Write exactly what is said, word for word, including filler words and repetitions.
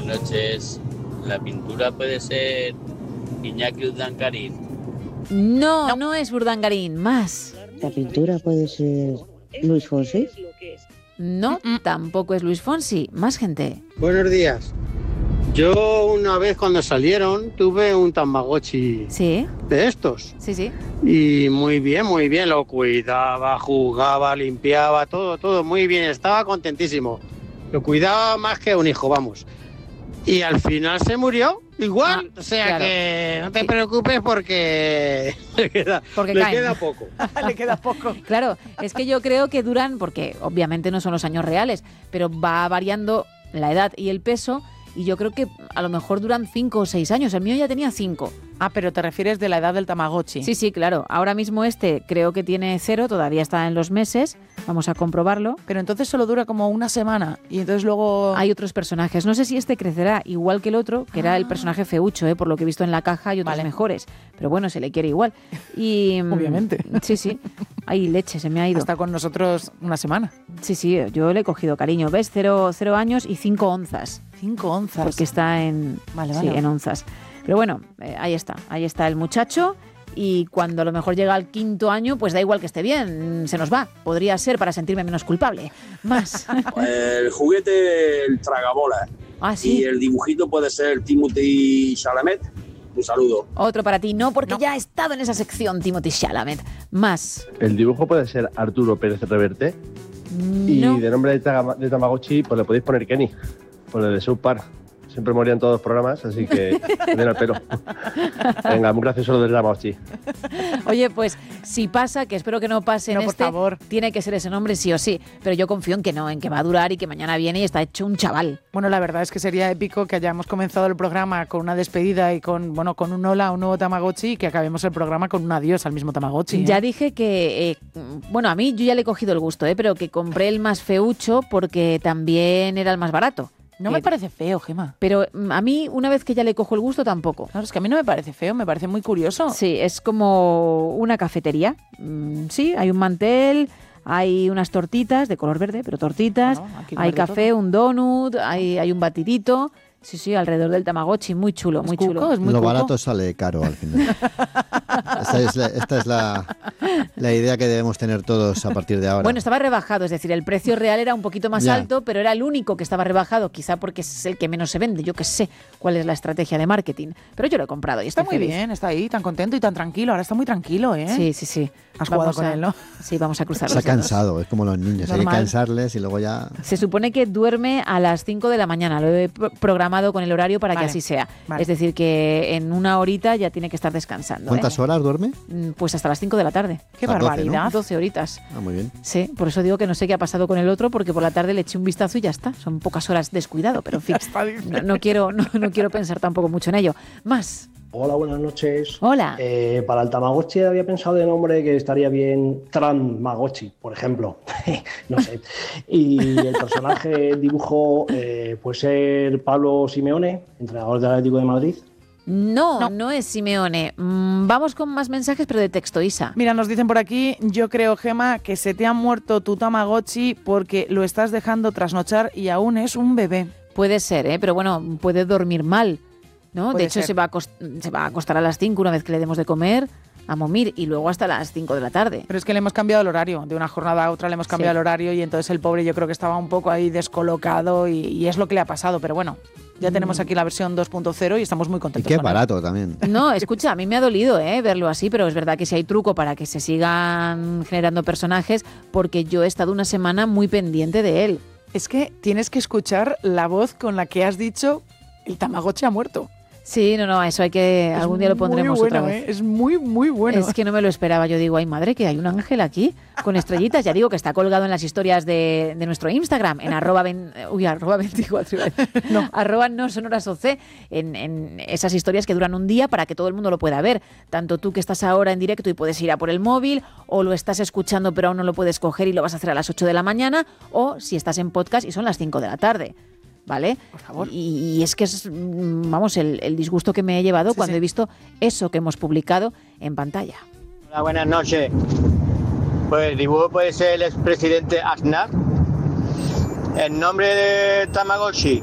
noches. La pintura puede ser Iñaki Urdangarín. No, no, no es Urdangarín, más. La pintura puede ser Luis Fonsi. No, mm-mm. tampoco es Luis Fonsi, más gente. Buenos días. Yo una vez cuando salieron tuve un Tamagotchi. ¿Sí? De estos. Sí, sí. Y muy bien, muy bien, lo cuidaba, jugaba, limpiaba, todo, todo muy bien, estaba contentísimo. Lo cuidaba más que un hijo, vamos. Y al final se murió, igual, ah, o sea claro. que no te sí. preocupes porque le queda, porque le caen. queda poco. Le queda poco. Claro, es que yo creo que duran, porque obviamente no son los años reales, pero va variando la edad y el peso. Y yo creo que a lo mejor duran cinco o seis años. El mío ya tenía cinco. Ah, pero te refieres de la edad del Tamagotchi. Sí, sí, claro. Ahora mismo este creo que tiene cero, todavía está en los meses. Vamos a comprobarlo. Pero entonces solo dura como una semana y entonces luego... Hay otros personajes. No sé si este crecerá igual que el otro, que ah. era el personaje feucho, ¿eh? Por lo que he visto en la caja hay otros vale. mejores. Pero bueno, se le quiere igual. Y obviamente. Sí, sí. Ay, leche, se me ha ido. Está con nosotros una semana. Sí, sí, yo le he cogido cariño. ¿Ves? Cero, cero años y cinco onzas. Cinco onzas. Porque está en, vale, sí, vale. en onzas. Pero bueno, eh, ahí está. Ahí está el muchacho. Y cuando a lo mejor llega al quinto año, pues da igual que esté bien, se nos va. Podría ser para sentirme menos culpable. Más. El juguete, el tragabola. Ah, sí. Y el dibujito puede ser Timothée Chalamet. Un saludo. Otro para ti, no, porque no. ya ha estado en esa sección Timothée Chalamet. Más. El dibujo puede ser Arturo Pérez Reverte. No. Y de nombre de, tama- de Tamagotchi, pues le podéis poner Kenny, por el de South Park. Siempre morían todos los programas, así que den al pelo. Venga, muy gracioso lo del Tamagotchi. Oye, pues si pasa, que espero que no pase no, en por este, favor. Tiene que ser ese nombre sí o sí. Pero yo confío en que no, en que va a durar y que mañana viene y está hecho un chaval. Bueno, la verdad es que sería épico que hayamos comenzado el programa con una despedida y con, bueno, con un hola a un nuevo Tamagotchi y que acabemos el programa con un adiós al mismo Tamagotchi. ¿eh? Ya dije que, eh, bueno, a mí yo ya le he cogido el gusto, ¿eh? Pero que compré el más feucho porque también era el más barato. No me parece feo, Gemma. Pero a mí, una vez que ya le cojo el gusto, tampoco. Claro, es que a mí no me parece feo, me parece muy curioso. Sí, es como una cafetería. Sí, hay un mantel, hay unas tortitas de color verde, pero tortitas, bueno, hay café, todo. Un donut, hay, hay un batidito. Sí, sí, alrededor del Tamagotchi, muy chulo, muy cuco, chulo. Es muy Lo cuco. barato sale caro al final. Esta es, la, esta es la, la idea que debemos tener todos a partir de ahora. Bueno, estaba rebajado, es decir, el precio real era un poquito más ya. alto, pero era el único que estaba rebajado, quizá porque es el que menos se vende. Yo que sé cuál es la estrategia de marketing. Pero yo lo he comprado y está estoy muy feliz. bien, está ahí tan contento y tan tranquilo. Ahora está muy tranquilo, ¿eh? Sí, sí, sí. Has vamos jugado con a, él, ¿no? Sí, vamos a cruzar Se los ha cansado, es como los niños, Normal. hay que cansarles y luego ya... Se supone que duerme a las cinco de la mañana, lo he programado con el horario para vale. que así sea. Vale. Es decir, que en una horita ya tiene que estar descansando. ¿Cuántas ¿eh? horas duerme? Pues hasta las cinco de la tarde. ¡Qué O sea, doce, barbaridad! ¿no? doce horitas. Ah, muy bien. Sí, por eso digo que no sé qué ha pasado con el otro, porque por la tarde le eché un vistazo y ya está. Son pocas horas descuidado, pero en fin, no, no, quiero, no, no quiero pensar tampoco mucho en ello. Más. Hola, buenas noches. Hola. Eh, para el Tamagotchi había pensado de nombre que estaría bien Tranmagotchi, por ejemplo. No sé. Y el personaje, el dibujo, eh, puede ser Pablo Simeone, entrenador del Atlético de Madrid. No, no, no es Simeone. Mm, vamos con más mensajes, pero de texto, Isa. Mira, nos dicen por aquí, yo creo, Gema, que se te ha muerto tu Tamagotchi porque lo estás dejando trasnochar y aún es un bebé. Puede ser, ¿eh? Pero bueno, puede dormir mal, ¿no? Puede de hecho, ser. se va, a cost- se va a acostar a las cinco una vez que le demos de comer, a momir, y luego hasta las cinco de la tarde. Pero es que le hemos cambiado el horario, de una jornada a otra le hemos cambiado Sí. el horario y entonces el pobre yo creo que estaba un poco ahí descolocado y, y es lo que le ha pasado, pero bueno, ya tenemos aquí la versión dos punto cero y estamos muy Y contentos qué con él. barato también. No, escucha, a mí me ha dolido ¿eh? verlo así, pero es verdad que si hay truco para que se sigan generando personajes, porque yo he estado una semana muy pendiente de él. Es que tienes que escuchar la voz con la que has dicho el Tamagotchi ha muerto. Sí, no, no, eso hay que... Es algún día lo pondremos muy bueno, otra vez. ¿eh? Es muy, muy bueno. Es que no me lo esperaba. Yo digo, ay madre, que hay un ángel aquí con estrellitas. Ya digo que está colgado en las historias de, de nuestro Instagram, en arroba, ven, uy, arroba veinticuatro, no. arroba no sonoras oc, en, en esas historias que duran un día para que todo el mundo lo pueda ver. Tanto tú que estás ahora en directo y puedes ir a por el móvil, o lo estás escuchando pero aún no lo puedes coger y lo vas a hacer a las ocho de la mañana, o si estás en podcast y son las cinco de la tarde. ¿Vale? Por favor. Y, y es que es, vamos, el, el disgusto que me he llevado Sí, cuando sí. he visto eso que hemos publicado en pantalla. Hola, buenas noches. Pues el dibujo puede ser el expresidente Aznar. El nombre de Tamagotchi,